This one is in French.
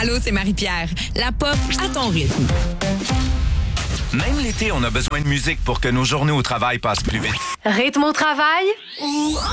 Allô, c'est Marie-Pierre. La pop à ton rythme. Même l'été, on a besoin de musique pour que nos journées au travail passent plus vite. Rythme au travail?